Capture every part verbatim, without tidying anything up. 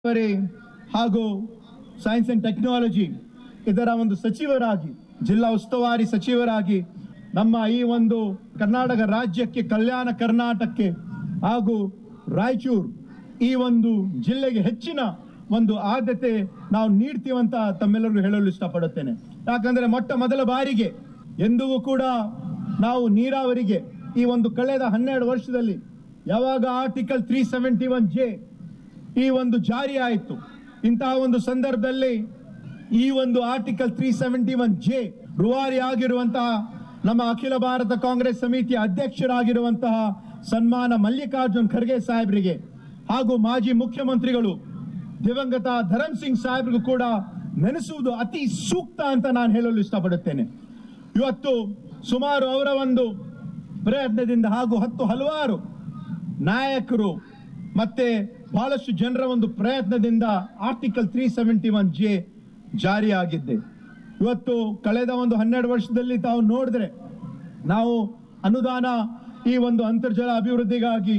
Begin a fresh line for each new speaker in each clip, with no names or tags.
ಹಾಗೂ science and technology ಇದರ ಒಂದು ಸಚಿವರಾಗಿ, ಜಿಲ್ಲಾ ಉಸ್ತುವಾರಿ ಸಚಿವರಾಗಿ ನಮ್ಮ ಈ ಒಂದು ಕರ್ನಾಟಕ ರಾಜ್ಯಕ್ಕೆ, ಕಲ್ಯಾಣ ಕರ್ನಾಟಕಕ್ಕೆ ಹಾಗೂ ರಾಯಚೂರು ಈ ಒಂದು ಜಿಲ್ಲೆಗೆ ಹೆಚ್ಚಿನ ಒಂದು ಆದ್ಯತೆ ನಾವು ನೀಡ್ತೀವಂತ ತಮ್ಮೆಲ್ಲರಿಗೂ ಹೇಳಲು ಇಷ್ಟಪಡುತ್ತೇನೆ. ಯಾಕಂದ್ರೆ ಮೊಟ್ಟ ಮೊದಲ ಬಾರಿಗೆ ಎಂದೂ ಕೂಡ ನಾವು ನೀರಾವರಿಗೆ ಈ ಒಂದು ಕಳೆದ ಹನ್ನೆರಡು ವರ್ಷದಲ್ಲಿ ಯಾವಾಗ article three seventy one J ಈ ಒಂದು ಜಾರಿ ಆಯಿತು, ಇಂತಹ ಒಂದು ಸಂದರ್ಭದಲ್ಲಿ ಈ ಒಂದು article three seventy one J ರೂವಾರಿ ಆಗಿರುವಂತಹ ನಮ್ಮ ಅಖಿಲ ಭಾರತ ಕಾಂಗ್ರೆಸ್ ಸಮಿತಿಯ ಅಧ್ಯಕ್ಷರಾಗಿರುವಂತಹ ಸನ್ಮಾನ ಮಲ್ಲಿಕಾರ್ಜುನ್ ಖರ್ಗೆ ಸಾಹೇಬರಿಗೆ ಹಾಗೂ ಮಾಜಿ ಮುಖ್ಯಮಂತ್ರಿಗಳು ದಿವಂಗತ ಧರಮ್ ಸಿಂಗ್ ಸಾಹೇಬ್ರಿಗೂ ಕೂಡ ನೆನೆಸುವುದು ಅತಿ ಸೂಕ್ತ ಅಂತ ನಾನು ಹೇಳಲು ಇಷ್ಟಪಡುತ್ತೇನೆ. ಇವತ್ತು ಸುಮಾರು ಅವರ ಒಂದು ಪ್ರಯತ್ನದಿಂದ ಹಾಗೂ ಹತ್ತು ಹಲವಾರು ನಾಯಕರು ಮತ್ತೆ ಬಹಳಷ್ಟು ಜನರ ಒಂದು ಪ್ರಯತ್ನದಿಂದ article three seventy one J ಜಾರಿಯಾಗಿದ್ದೆ. ಇವತ್ತು ಕಳೆದ ಒಂದು ಹನ್ನೆರಡು ವರ್ಷದಲ್ಲಿ ತಾವು ನೋಡಿದ್ರೆ ನಾವು ಅನುದಾನ ಈ ಒಂದು ಅಂತರ್ಜಲ ಅಭಿವೃದ್ಧಿಗಾಗಿ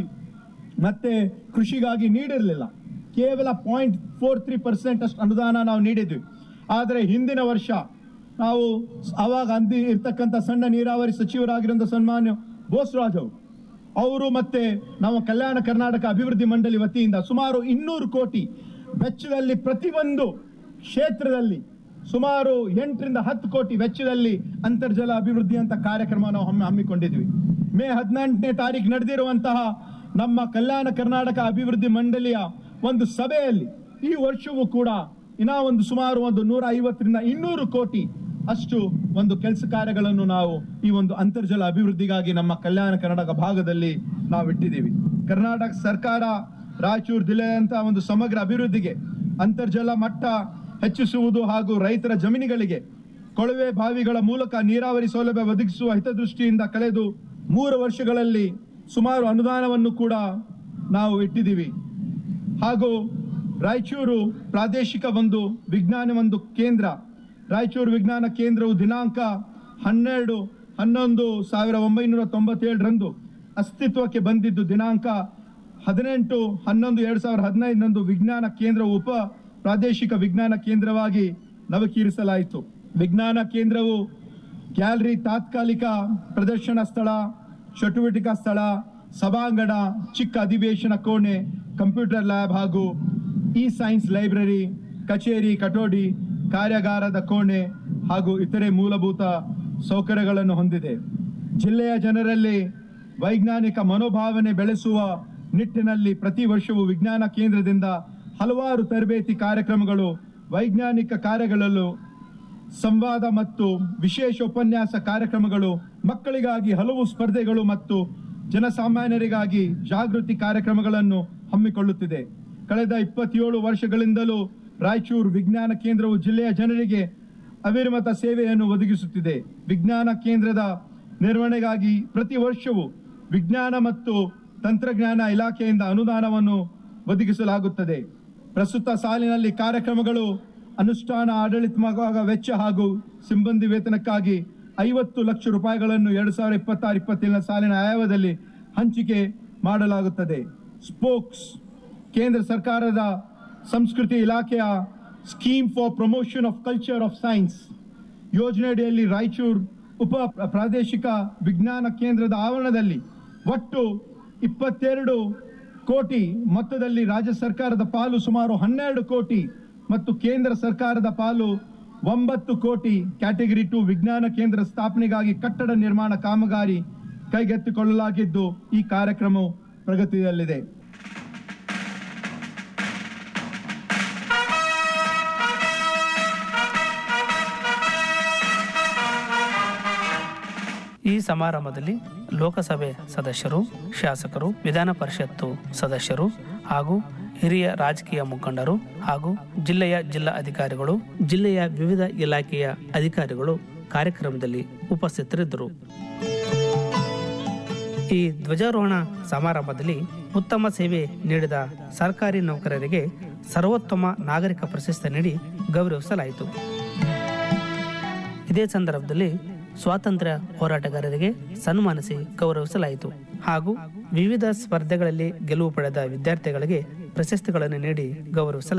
ಮತ್ತೆ ಕೃಷಿಗಾಗಿ ನೀಡಿರಲಿಲ್ಲ. ಕೇವಲ ಪಾಯಿಂಟ್ ಫೋರ್ ತ್ರೀ ಪರ್ಸೆಂಟ್ ಅಷ್ಟು ಅನುದಾನ ನಾವು ನೀಡಿದ್ವಿ. ಆದರೆ ಹಿಂದಿನ ವರ್ಷ ನಾವು ಅವಾಗ ಅಂದಿ ಇರ್ತಕ್ಕಂಥ ಸಣ್ಣ ನೀರಾವರಿ ಸಚಿವರಾಗಿರುವಂಥ ಸನ್ಮಾನ್ಯ ಬೋಸರಾಜ್ ಅವರು ಅವರು ಮತ್ತೆ ನಮ್ಮ ಕಲ್ಯಾಣ ಕರ್ನಾಟಕ ಅಭಿವೃದ್ಧಿ ಮಂಡಳಿ ವತಿಯಿಂದ ಸುಮಾರು ಇನ್ನೂರು ಕೋಟಿ ವೆಚ್ಚದಲ್ಲಿ ಪ್ರತಿಯೊಂದು ಕ್ಷೇತ್ರದಲ್ಲಿ ಸುಮಾರು ಎಂಟರಿಂದ ಹತ್ತು ಕೋಟಿ ವೆಚ್ಚದಲ್ಲಿ ಅಂತರ್ಜಲ ಅಭಿವೃದ್ಧಿ ಅಂತ ಕಾರ್ಯಕ್ರಮ ನಾವು ಹಮ್ಮಿ ಹಮ್ಮಿಕೊಂಡಿದ್ವಿ. ಮೇ ಹದಿನೆಂಟನೇ ತಾರೀಕು ನಡೆದಿರುವಂತಹ ನಮ್ಮ ಕಲ್ಯಾಣ ಕರ್ನಾಟಕ ಅಭಿವೃದ್ಧಿ ಮಂಡಳಿಯ ಒಂದು ಸಭೆಯಲ್ಲಿ ಈ ವರ್ಷವೂ ಕೂಡ ಇನ್ನ ಒಂದು ಸುಮಾರು ಒಂದು ನೂರ ಐವತ್ತರಿಂದ ಇನ್ನೂರು ಕೋಟಿ ಅಷ್ಟು ಒಂದು ಕೆಲಸ ಕಾರ್ಯಗಳನ್ನು ನಾವು ಈ ಒಂದು ಅಂತರ್ಜಲ ಅಭಿವೃದ್ಧಿಗಾಗಿ ನಮ್ಮ ಕಲ್ಯಾಣ ಕರ್ನಾಟಕ ಭಾಗದಲ್ಲಿ ನಾವು ಇಟ್ಟಿದ್ದೀವಿ. ಕರ್ನಾಟಕ ಸರ್ಕಾರ ರಾಯಚೂರು ಜಿಲ್ಲೆಯಂತ ಒಂದು ಸಮಗ್ರ ಅಭಿವೃದ್ಧಿಗೆ ಅಂತರ್ಜಲ ಮಟ್ಟ ಹೆಚ್ಚಿಸುವುದು ಹಾಗೂ ರೈತರ ಜಮೀನುಗಳಿಗೆ ಕೊಳವೆ ಬಾವಿಗಳ ಮೂಲಕ ನೀರಾವರಿ ಸೌಲಭ್ಯ ಒದಗಿಸುವ ಹಿತದೃಷ್ಟಿಯಿಂದ ಕಳೆದು ಮೂರು ವರ್ಷಗಳಲ್ಲಿ ಸುಮಾರು ಅನುದಾನವನ್ನು ಕೂಡ ನಾವು ಇಟ್ಟಿದ್ದೀವಿ. ಹಾಗೂ ರಾಯಚೂರು ಪ್ರಾದೇಶಿಕ ಒಂದು ವಿಜ್ಞಾನ ಒಂದು ಕೇಂದ್ರ, ರಾಯಚೂರು ವಿಜ್ಞಾನ ಕೇಂದ್ರವು ದಿನಾಂಕ ಹನ್ನೆರಡು ಹನ್ನೊಂದು ಸಾವಿರ ಒಂಬೈನೂರ ತೊಂಬತ್ತೇಳರಂದು ಅಸ್ತಿತ್ವಕ್ಕೆ ಬಂದಿದ್ದು, ದಿನಾಂಕ ಹದಿನೆಂಟು ಹನ್ನೊಂದು ಎರಡು ಸಾವಿರದ ಹದಿನೈದರಂದು ವಿಜ್ಞಾನ ಕೇಂದ್ರವು ಉಪ ಪ್ರಾದೇಶಿಕ ವಿಜ್ಞಾನ ಕೇಂದ್ರವಾಗಿ ನವೀಕರಿಸಲಾಯಿತು. ವಿಜ್ಞಾನ ಕೇಂದ್ರವು ಗ್ಯಾಲರಿ, ತಾತ್ಕಾಲಿಕ ಪ್ರದರ್ಶನ ಸ್ಥಳ, ಚಟುವಟಿಕಾ ಸ್ಥಳ, ಸಭಾಂಗಣ, ಚಿಕ್ಕ ಅಧಿವೇಶನ ಕೋಣೆ, ಕಂಪ್ಯೂಟರ್ ಲ್ಯಾಬ್ ಹಾಗೂ ಇ ಸೈನ್ಸ್ ಲೈಬ್ರರಿ, ಕಚೇರಿ, ಕಟೋಡಿ, ಕಾರ್ಯಾಗಾರದ ಕೋಣೆ ಹಾಗೂ ಇತರೆ ಮೂಲಭೂತ ಸೌಕರ್ಯಗಳನ್ನು ಹೊಂದಿದೆ. ಜಿಲ್ಲೆಯ ಜನರಲ್ಲಿ ವೈಜ್ಞಾನಿಕ ಮನೋಭಾವನೆ ಬೆಳೆಸುವ ನಿಟ್ಟಿನಲ್ಲಿ ಪ್ರತಿ ವರ್ಷವೂ ವಿಜ್ಞಾನ ಕೇಂದ್ರದಿಂದ ಹಲವಾರು ತರಬೇತಿ ಕಾರ್ಯಕ್ರಮಗಳು, ವೈಜ್ಞಾನಿಕ ಕಾರ್ಯಗಳಲ್ಲೂ ಸಂವಾದ ಮತ್ತು ವಿಶೇಷ ಉಪನ್ಯಾಸ ಕಾರ್ಯಕ್ರಮಗಳು, ಮಕ್ಕಳಿಗಾಗಿ ಹಲವು ಸ್ಪರ್ಧೆಗಳು ಮತ್ತು ಜನಸಾಮಾನ್ಯರಿಗಾಗಿ ಜಾಗೃತಿ ಕಾರ್ಯಕ್ರಮಗಳನ್ನು ಹಮ್ಮಿಕೊಳ್ಳುತ್ತಿದೆ. ಕಳೆದ ಇಪ್ಪತ್ತೇಳು ವರ್ಷಗಳಿಂದಲೂ ರಾಯಚೂರು ವಿಜ್ಞಾನ ಕೇಂದ್ರವು ಜಿಲ್ಲೆಯ ಜನರಿಗೆ ಅವಿರತ ಸೇವೆಯನ್ನು ಒದಗಿಸುತ್ತಿದೆ. ವಿಜ್ಞಾನ ಕೇಂದ್ರದ ನಿರ್ವಹಣೆಗಾಗಿ ಪ್ರತಿ ವರ್ಷವೂ ವಿಜ್ಞಾನ ಮತ್ತು ತಂತ್ರಜ್ಞಾನ ಇಲಾಖೆಯಿಂದ ಅನುದಾನವನ್ನು ಒದಗಿಸಲಾಗುತ್ತದೆ. ಪ್ರಸ್ತುತ ಸಾಲಿನಲ್ಲಿ ಕಾರ್ಯಕ್ರಮಗಳು, ಅನುಷ್ಠಾನ, ಆಡಳಿತಾತ್ಮಕ ವೆಚ್ಚ ಹಾಗೂ ಸಿಬ್ಬಂದಿ ವೇತನಕ್ಕಾಗಿ ಐವತ್ತು ಲಕ್ಷ ರೂಪಾಯಿಗಳನ್ನು ಎರಡು ಸಾವಿರದ ಇಪ್ಪತ್ತಾರು ಇಪ್ಪತ್ತೇಳನೇ ಸಾಲಿನ ಆಯವ್ಯಯದಲ್ಲಿ ಹಂಚಿಕೆ ಮಾಡಲಾಗುತ್ತದೆ. ಸ್ಪೋಕ್ಸ್ ಕೇಂದ್ರ ಸರ್ಕಾರದ ಸಂಸ್ಕೃತಿ ಇಲಾಖೆಯ scheme for promotion of culture of science ಯೋಜನೆಯಡಿಯಲ್ಲಿ ರಾಯಚೂರು ಉಪ ಪ್ರಾದೇಶಿಕ ವಿಜ್ಞಾನ ಕೇಂದ್ರದ ಆವರಣದಲ್ಲಿ ಒಟ್ಟು ಇಪ್ಪತ್ತೆರಡು ಕೋಟಿ ಮೊತ್ತದಲ್ಲಿ ರಾಜ್ಯ ಸರ್ಕಾರದ ಪಾಲು ಸುಮಾರು ಹನ್ನೆರಡು ಕೋಟಿ ಮತ್ತು ಕೇಂದ್ರ ಸರ್ಕಾರದ ಪಾಲು ಒಂಬತ್ತು ಕೋಟಿ ಕ್ಯಾಟಗರಿ ಟು ವಿಜ್ಞಾನ ಕೇಂದ್ರ ಸ್ಥಾಪನೆಗಾಗಿ ಕಟ್ಟಡ ನಿರ್ಮಾಣ ಕಾಮಗಾರಿ ಕೈಗೆತ್ತಿಕೊಳ್ಳಲಾಗಿದ್ದು ಈ ಕಾರ್ಯಕ್ರಮವು ಪ್ರಗತಿಯಲ್ಲಿದೆ.
ಈ ಸಮಾರಂಭದಲ್ಲಿ ಲೋಕಸಭೆ ಸದಸ್ಯರು, ಶಾಸಕರು, ವಿಧಾನ ಪರಿಷತ್ತು ಸದಸ್ಯರು ಹಾಗೂ ಹಿರಿಯ ರಾಜಕೀಯ ಮುಖಂಡರು ಹಾಗೂ ಜಿಲ್ಲೆಯ ಜಿಲ್ಲಾ ಅಧಿಕಾರಿಗಳು, ಜಿಲ್ಲೆಯ ವಿವಿಧ ಇಲಾಖೆಯ ಅಧಿಕಾರಿಗಳು ಕಾರ್ಯಕ್ರಮದಲ್ಲಿ ಉಪಸ್ಥಿತರಿದ್ದರು. ಈ ಧ್ವಜಾರೋಹಣ ಸಮಾರಂಭದಲ್ಲಿ ಉತ್ತಮ ಸೇವೆ ನೀಡಿದ ಸರ್ಕಾರಿ ನೌಕರರಿಗೆ ಸರ್ವೋತ್ತಮ ನಾಗರಿಕ ಪ್ರಶಸ್ತಿ ನೀಡಿ ಗೌರವಿಸಲಾಯಿತು. ಇದೇ ಸಂದರ್ಭದಲ್ಲಿ ಸ್ವಾತಂತ್ರ್ಯ ಹೋರಾಟಗಾರರಿಗೆ ಸನ್ಮಾನಿಸಿ ಗೌರವಿಸಲಾಯಿತು ಹಾಗೂ ವಿವಿಧ ಸ್ಪರ್ಧೆಗಳಲ್ಲಿ ಗೆಲುವು ಪಡೆದ ವಿದ್ಯಾರ್ಥಿಗಳಿಗೆ ಪ್ರಶಸ್ತಿಗಳನ್ನು ನೀಡಿ ಗೌರವಿಸಲಾಯಿತು.